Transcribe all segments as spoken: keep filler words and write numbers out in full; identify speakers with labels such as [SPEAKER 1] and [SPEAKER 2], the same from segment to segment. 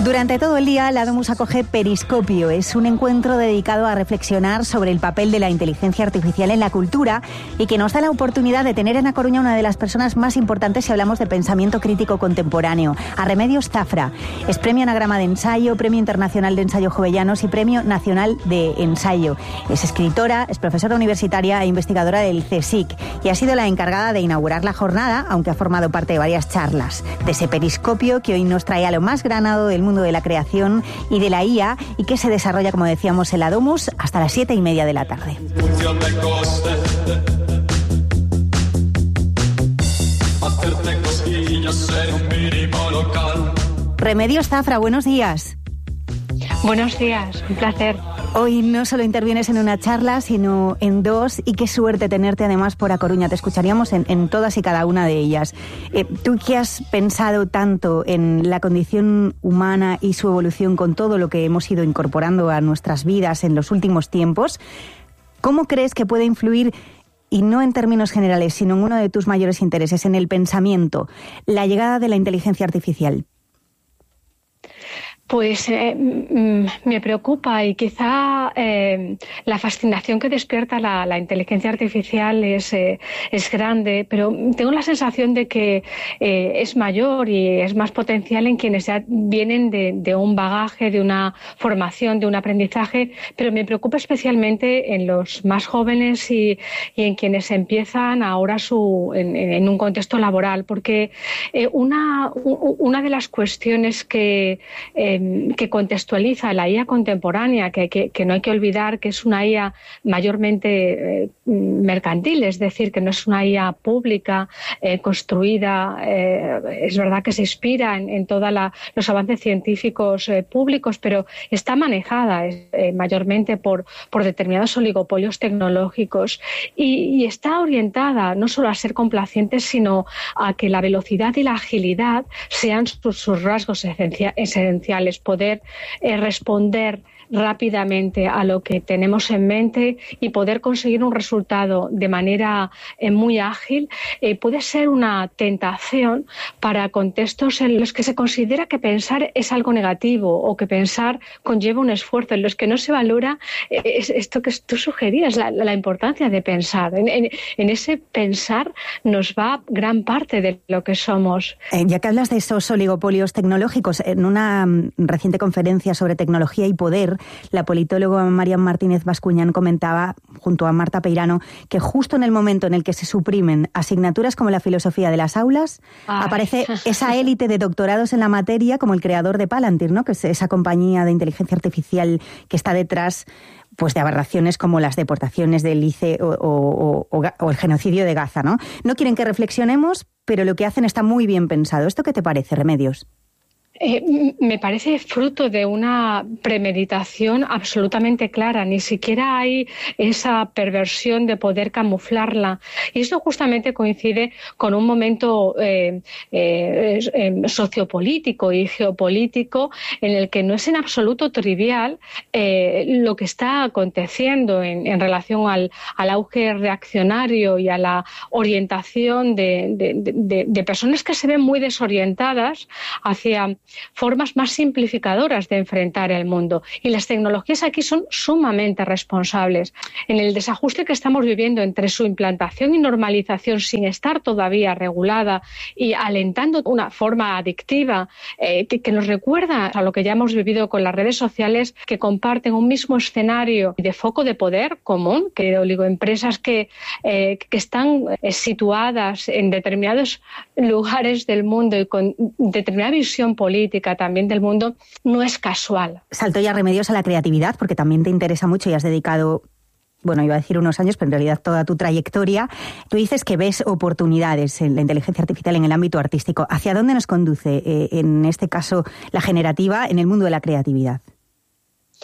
[SPEAKER 1] Durante todo el día, la Domus acoge Periscopio. Es un encuentro dedicado a reflexionar sobre el papel de la inteligencia artificial en la cultura y que nos da la oportunidad de tener en A Coruña una de las personas más importantes si hablamos de pensamiento crítico contemporáneo, a Remedios Zafra. Es Premio Anagrama de Ensayo, Premio Internacional de Ensayo Jovellanos y Premio Nacional de Ensayo. Es escritora, es profesora universitaria e investigadora del CSIC y ha sido la encargada de inaugurar la jornada, aunque ha formado parte de varias charlas, de ese Periscopio que hoy nos trae a lo más granado del mundo de la creación y de la I A y que se desarrolla, como decíamos, en la Domus hasta las siete y media de la tarde. Remedios Zafra, buenos días.
[SPEAKER 2] Buenos días, un placer.
[SPEAKER 1] Hoy no solo intervienes en una charla, sino en dos, y qué suerte tenerte además por A Coruña. Te escucharíamos en, en todas y cada una de ellas. Eh, tú que has pensado tanto en la condición humana y su evolución con todo lo que hemos ido incorporando a nuestras vidas en los últimos tiempos, ¿cómo crees que puede influir, y no en términos generales, sino en uno de tus mayores intereses, en el pensamiento, la llegada de la inteligencia artificial?
[SPEAKER 2] Pues eh, me preocupa y quizá eh, la fascinación que despierta la, la inteligencia artificial es, eh, es grande, pero tengo la sensación de que eh, es mayor y es más potencial en quienes ya vienen de, de un bagaje, de una formación, de un aprendizaje, pero me preocupa especialmente en los más jóvenes y, y en quienes empiezan ahora su, en, en un contexto laboral, porque eh, una, una de las cuestiones que eh, que contextualiza la I A contemporánea, que, que, que no hay que olvidar que es una I A mayormente eh, mercantil, es decir, que no es una I A pública, eh, construida, eh, es verdad que se inspira en, en todos los avances científicos eh, públicos, pero está manejada eh, mayormente por, por determinados oligopolios tecnológicos y, y está orientada no solo a ser complaciente, sino a que la velocidad y la agilidad sean sus, sus rasgos esencia, esenciales. Poder eh, responder rápidamente a lo que tenemos en mente y poder conseguir un resultado de manera eh, muy ágil eh, puede ser una tentación para contextos en los que se considera que pensar es algo negativo o que pensar conlleva un esfuerzo, en los que no se valora eh, es esto que tú sugerías, la, la importancia de pensar. En, en, en ese pensar nos va gran parte de lo que somos.
[SPEAKER 1] Eh, ya que hablas de esos oligopolios tecnológicos, en una um, reciente conferencia sobre tecnología y poder, la politóloga Marian Martínez Bascuñán comentaba, junto a Marta Peirano, que justo en el momento en el que se suprimen asignaturas como la filosofía de las aulas, Ay. aparece esa élite de doctorados en la materia, como el creador de Palantir, ¿no?, que es esa compañía de inteligencia artificial que está detrás pues de aberraciones como las deportaciones del I C E o, o, o, o el genocidio de Gaza, ¿no? No quieren que reflexionemos, pero lo que hacen está muy bien pensado. ¿Esto qué te parece, Remedios?
[SPEAKER 2] Eh, me parece fruto de una premeditación absolutamente clara. Ni siquiera hay esa perversión de poder camuflarla. Y eso justamente coincide con un momento eh, eh, eh, sociopolítico y geopolítico en el que no es en absoluto trivial eh, lo que está aconteciendo en, en relación al, al auge reaccionario y a la orientación de, de, de, de personas que se ven muy desorientadas hacia formas más simplificadoras de enfrentar el mundo. Y las tecnologías aquí son sumamente responsables. En el desajuste que estamos viviendo entre su implantación y normalización sin estar todavía regulada y alentando una forma adictiva eh, que, que nos recuerda a lo que ya hemos vivido con las redes sociales, que comparten un mismo escenario de foco de poder común, que digo, empresas que, eh, que están situadas en determinados lugares del mundo y con determinada visión política también del mundo, no es casual.
[SPEAKER 1] Salto ya, Remedios, a la creatividad, porque también te interesa mucho y has dedicado, bueno, iba a decir unos años, pero en realidad toda tu trayectoria. Tú dices que ves oportunidades en la inteligencia artificial en el ámbito artístico. ¿Hacia dónde nos conduce, eh, en este caso, la generativa en el mundo de la creatividad?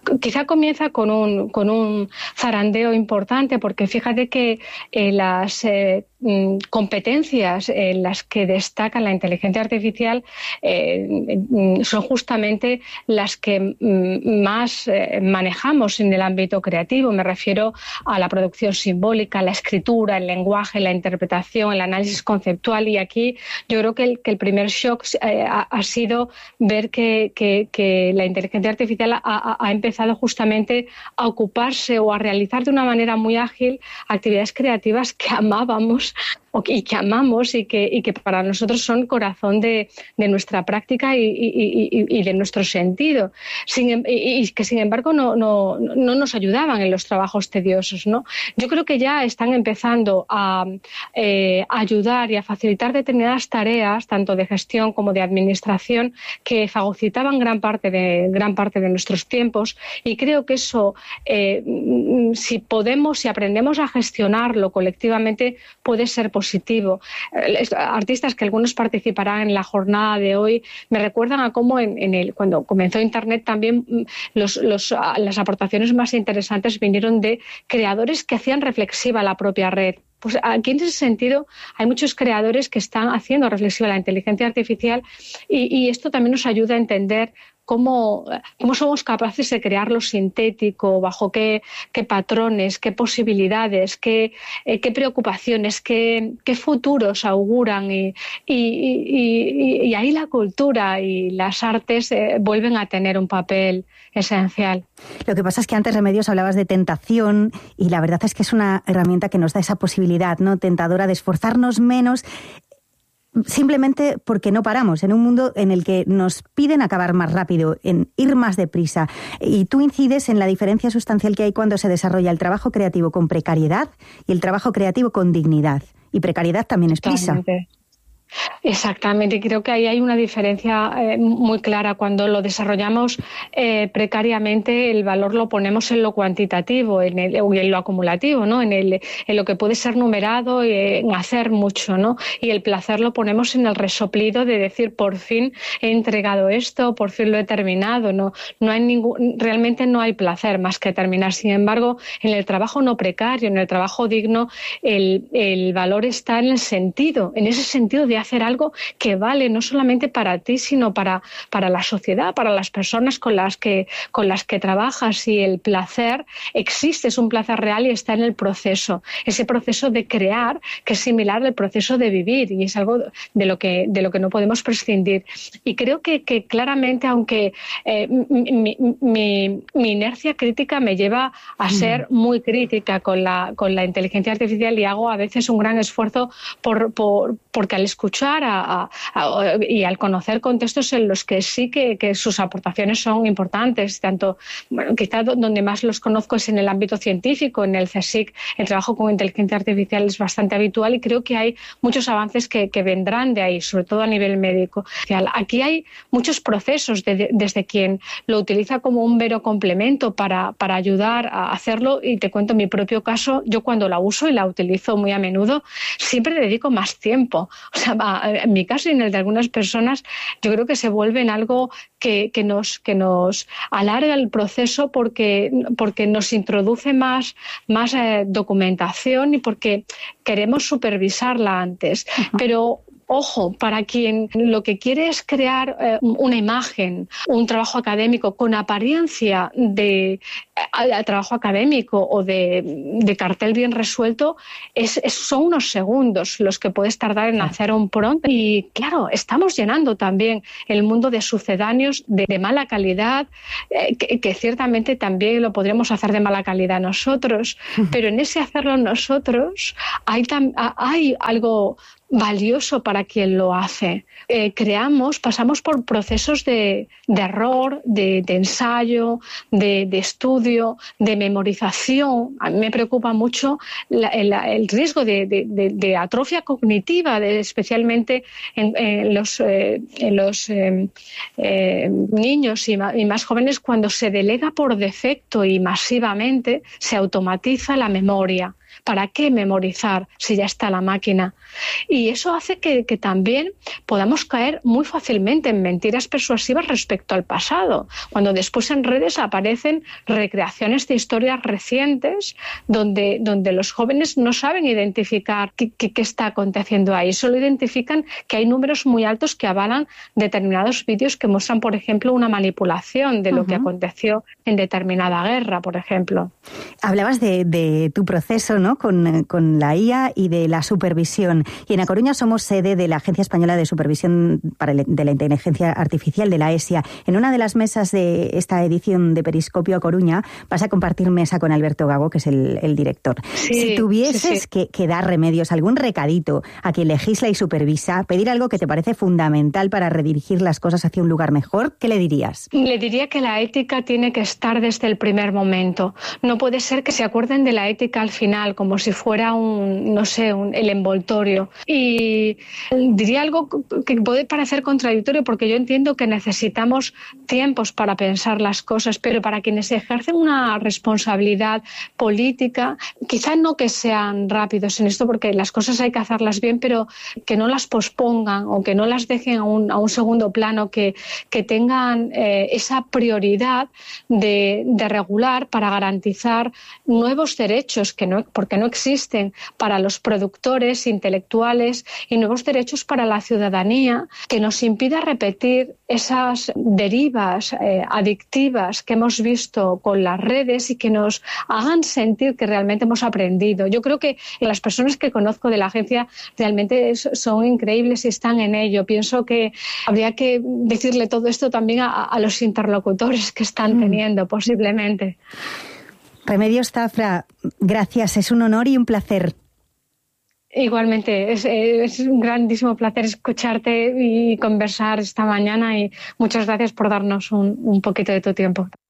[SPEAKER 2] quizá comienza con un, con un zarandeo importante, porque fíjate que eh, las eh, competencias en las que destaca la inteligencia artificial eh, son justamente las que más eh, manejamos en el ámbito creativo. Me refiero a la producción simbólica, la escritura, el lenguaje, la interpretación, el análisis conceptual, y aquí yo creo que el, que el primer shock eh, ha, ha sido ver que, que, que la inteligencia artificial ha, ha empezado justamente a ocuparse o a realizar de una manera muy ágil actividades creativas que amábamos y que amamos y que, y que para nosotros son corazón de, de nuestra práctica y, y, y, y de nuestro sentido, sin, y, y que sin embargo no, no, no nos ayudaban en los trabajos tediosos, ¿no? Yo creo que ya están empezando a eh, ayudar y a facilitar determinadas tareas, tanto de gestión como de administración, que fagocitaban gran parte de, gran parte de nuestros tiempos, y creo que eso, eh, si podemos, si aprendemos a gestionarlo colectivamente, puede ser positivo. positivo. Artistas que algunos participarán en la jornada de hoy me recuerdan a cómo en, en el, cuando comenzó Internet también los, los, las aportaciones más interesantes vinieron de creadores que hacían reflexiva la propia red. Pues aquí en ese sentido hay muchos creadores que están haciendo reflexiva la inteligencia artificial, y, y esto también nos ayuda a entender Cómo, cómo somos capaces de crear lo sintético, bajo qué, qué patrones, qué posibilidades, qué, eh, qué preocupaciones, qué, qué futuros auguran. Y, y, y, y ahí la cultura y las artes eh, vuelven a tener un papel esencial.
[SPEAKER 1] Lo que pasa es que antes, Remedios, hablabas de tentación, y la verdad es que es una herramienta que nos da esa posibilidad, ¿no?, tentadora, de esforzarnos menos, simplemente porque no paramos, en un mundo en el que nos piden acabar más rápido, en ir más deprisa. Y tú incides en la diferencia sustancial que hay cuando se desarrolla el trabajo creativo con precariedad y el trabajo creativo con dignidad. Y precariedad también es prisa.
[SPEAKER 2] Totalmente. Exactamente, creo que ahí hay una diferencia eh, muy clara. Cuando lo desarrollamos eh, precariamente, el valor lo ponemos en lo cuantitativo, en, el, en lo acumulativo, ¿no? En, el, en lo que puede ser numerado, eh, en hacer mucho, ¿no? Y el placer lo ponemos en el resoplido de decir, por fin he entregado esto, por fin lo he terminado. No, no hay ningún, realmente no hay placer más que terminar. Sin embargo, en el trabajo no precario, en el trabajo digno, el, el valor está en el sentido, en ese sentido de hacer algo que vale no solamente para ti, sino para, para la sociedad, para las personas con las que, con las que trabajas. Y el placer existe, es un placer real y está en el proceso, ese proceso de crear, que es similar al proceso de vivir, y es algo de lo que, de lo que no podemos prescindir. Y creo que, que claramente, aunque eh, mi, mi, mi inercia crítica me lleva a ser muy crítica con la, con la inteligencia artificial, y hago a veces un gran esfuerzo por, por, porque al escuchar A, a, a, y al conocer contextos en los que sí que, que sus aportaciones son importantes, tanto, bueno, quizá donde más los conozco es en el ámbito científico, en el CSIC, el trabajo con inteligencia artificial es bastante habitual, y creo que hay muchos avances que, que vendrán de ahí, sobre todo a nivel médico. Aquí hay muchos procesos de, de, desde quien lo utiliza como un mero complemento para, para ayudar a hacerlo, y te cuento mi propio caso. Yo cuando la uso, y la utilizo muy a menudo, siempre dedico más tiempo. O sea, en mi caso y en el de algunas personas, yo creo que se vuelve en algo que, que, nos, que nos alarga el proceso, porque, porque nos introduce más, más eh, documentación, y porque queremos supervisarla antes. Uh-huh. Pero ojo, para quien lo que quiere es crear eh, una imagen, un trabajo académico con apariencia de eh, trabajo académico o de, de cartel bien resuelto, es, es, son unos segundos los que puedes tardar en hacer un prompt. Y claro, estamos llenando también el mundo de sucedáneos de, de mala calidad, eh, que, que ciertamente también lo podríamos hacer de mala calidad nosotros, pero en ese hacerlo nosotros hay, tam, hay algo valioso para quien lo hace. Eh, creamos, pasamos por procesos de, de error, de, de ensayo, de, de estudio, de memorización. A mí me preocupa mucho la, el, el riesgo de, de, de, de atrofia cognitiva, de, especialmente en, en los, eh, en los eh, eh, niños y más, y más jóvenes, cuando se delega por defecto y masivamente, se automatiza la memoria. ¿Para qué memorizar si ya está la máquina? Y eso hace que, que también podamos caer muy fácilmente en mentiras persuasivas respecto al pasado, cuando después en redes aparecen recreaciones de historias recientes donde, donde los jóvenes no saben identificar qué, qué, qué está aconteciendo ahí, solo identifican que hay números muy altos que avalan determinados vídeos que muestran, por ejemplo, una manipulación de lo uh-huh. que aconteció en determinada guerra, por ejemplo.
[SPEAKER 1] Hablabas de, de tu proceso, ¿no?, con, con la I A y de la supervisión. Y en A Coruña somos sede de la Agencia Española de Supervisión para el, de la Inteligencia Artificial, de la ESIA. En una de las mesas de esta edición de Periscopio A Coruña vas a compartir mesa con Alberto Gago, que es el, el director.
[SPEAKER 2] Sí,
[SPEAKER 1] si tuvieses
[SPEAKER 2] sí, sí.
[SPEAKER 1] Que, que dar remedios, algún recadito a quien legisla y supervisa, pedir algo que te parece fundamental para redirigir las cosas hacia un lugar mejor, ¿qué le dirías?
[SPEAKER 2] Le diría que la ética tiene que estar desde el primer momento. No puede ser que se acuerden de la ética al final, como si fuera un, no sé, un, el envoltorio. Y diría algo que puede parecer contradictorio, porque yo entiendo que necesitamos tiempos para pensar las cosas, pero para quienes ejercen una responsabilidad política, quizá no que sean rápidos en esto, porque las cosas hay que hacerlas bien, pero que no las pospongan o que no las dejen a un, a un segundo plano, que, que tengan eh, esa prioridad de, de regular para garantizar nuevos derechos, que no, porque no existen, para los productores intelectuales, y nuevos derechos para la ciudadanía, que nos impida repetir esas derivas eh, adictivas que hemos visto con las redes y que nos hagan sentir que realmente hemos aprendido. Yo creo que las personas que conozco de la agencia realmente son increíbles y están en ello. Pienso que habría que decirle todo esto también a, a los interlocutores que están teniendo, mm. posiblemente.
[SPEAKER 1] Remedios Zafra, gracias, es un honor y un placer.
[SPEAKER 2] Igualmente, es, es un grandísimo placer escucharte y conversar esta mañana, y muchas gracias por darnos un, un poquito de tu tiempo.